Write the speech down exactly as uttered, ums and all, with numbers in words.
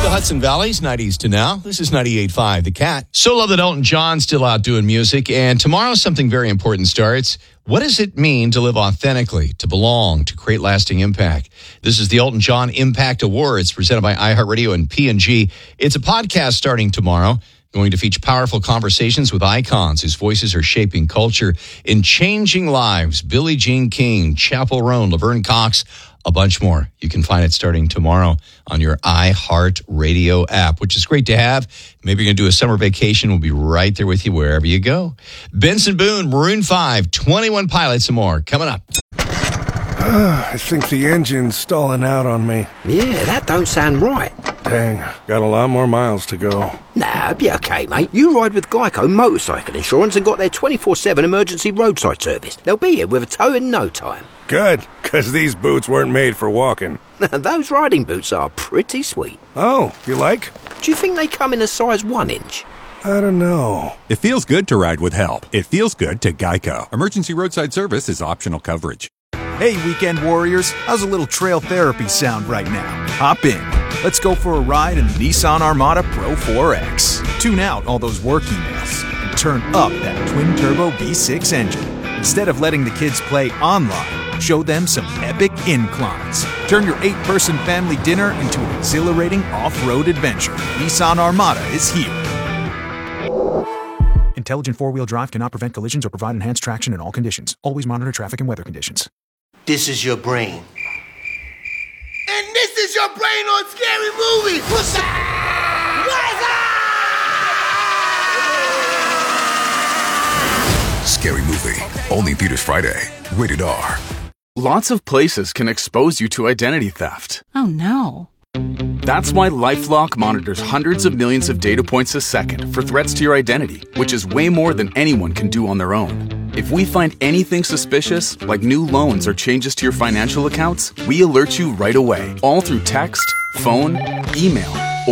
Hudson Valley's nineties to now. This is ninety-eight point five, The Cat. So love that Elton John's still out doing music. And tomorrow something very important starts. What does it mean to live authentically, to belong, to create lasting impact? This is the Elton John Impact Awards presented by iHeartRadio and P and G. It's a podcast starting tomorrow, going to feature powerful conversations with icons whose voices are shaping culture and changing lives. Billie Jean King, Chappell Roan, Laverne Cox, a bunch more. You can find it starting tomorrow on your iHeartRadio app, which is great to have. Maybe you're going to do a summer vacation. We'll be right there with you wherever you go. Benson Boone, Maroon five, twenty-one Pilots and more. Coming up. I think the engine's stalling out on me. Yeah, that don't sound right. Dang, got a lot more miles to go. Nah, be okay, mate. You ride with Geico Motorcycle Insurance and got their twenty-four seven emergency roadside service. They'll be here with a tow in no time. Good, because these boots weren't made for walking. Those riding boots are pretty sweet. Oh, you like? Do you think they come in a size one inch? I don't know. It feels good to ride with help. It feels good to Geico. Emergency roadside service is optional coverage. Hey, weekend warriors, how's a little trail therapy sound right now? Hop in. Let's go for a ride in the Nissan Armada Pro four X. Tune out all those work emails and turn up that twin-turbo V six engine. Instead of letting the kids play online, show them some epic inclines. Turn your eight-person family dinner into an exhilarating off-road adventure. Nissan Armada is here. Intelligent four-wheel drive cannot prevent collisions or provide enhanced traction in all conditions. Always monitor traffic and weather conditions. This is your brain. And this is your brain on Scary Movie. What's up? What's up? Scary Movie. Only in theaters Friday. Rated R. Lots of places can expose you to identity theft. Oh, no. That's why LifeLock monitors hundreds of millions of data points a second for threats to your identity, which is way more than anyone can do on their own. If we find anything suspicious, like new loans or changes to your financial accounts, we alert you right away, all through text, phone, email,